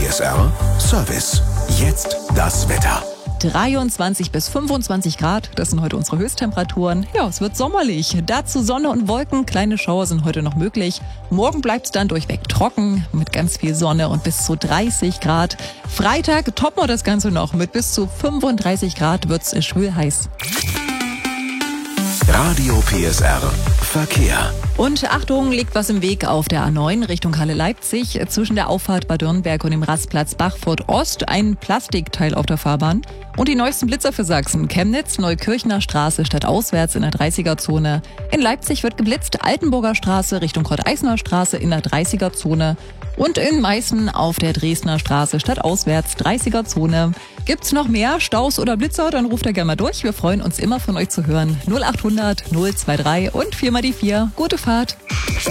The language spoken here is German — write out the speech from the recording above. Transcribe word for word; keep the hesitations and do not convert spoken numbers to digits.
S R Service. Jetzt das Wetter. dreiundzwanzig bis fünfundzwanzig Grad, das sind heute unsere Höchsttemperaturen. Ja, es wird sommerlich. Dazu Sonne und Wolken, kleine Schauer sind heute noch möglich. Morgen bleibt es dann durchweg trocken mit ganz viel Sonne und bis zu dreißig Grad. Freitag toppen wir das Ganze noch. Mit bis zu fünfunddreißig Grad wird es schwül heiß. Radio P S R Verkehr. Und Achtung, liegt was im Weg auf der A neun Richtung Halle-Leipzig. Zwischen der Auffahrt Bad Dürnberg und dem Rastplatz Bachfurt Ost ein Plastikteil auf der Fahrbahn. Und die neuesten Blitzer für Sachsen. Chemnitz, Neukirchner Straße stadtauswärts in der dreißiger-Zone. In Leipzig wird geblitzt, Altenburger Straße Richtung Kreuth-Eisner Straße in der dreißiger-Zone. Und in Meißen auf der Dresdner Straße stadtauswärts dreißiger-Zone. Gibt's noch mehr Staus oder Blitzer, dann ruft er gerne mal durch. Wir freuen uns immer von euch zu hören. null achthundert null zwei drei und vier mal die vier. Gute Fahrt.